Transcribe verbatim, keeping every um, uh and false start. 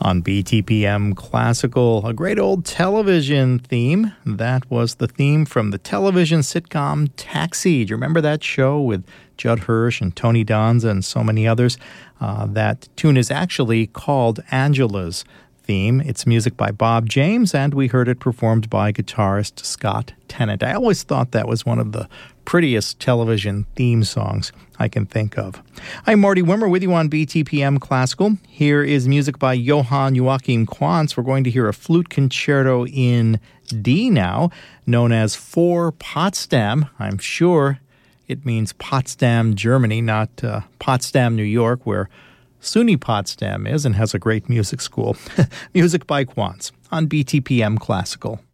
On B T P M Classical, a great old television theme. That was the theme from the television sitcom Taxi. Do you remember that show with Judd Hirsch and Tony Danza and so many others? Uh, that tune is actually called Angela's Theme. It's music by Bob James, and we heard it performed by guitarist Scott Tennant. I always thought that was one of the prettiest television theme songs I can think of. I'm Marty Wimmer with you on B T P M Classical. Here is music by Johann Joachim Quantz. We're going to hear a flute concerto in D now, known as For Potsdam. I'm sure it means Potsdam, Germany, not uh, Potsdam, New York, where SUNY Potsdam is and has a great music school. Music by Quantz on B T P M Classical.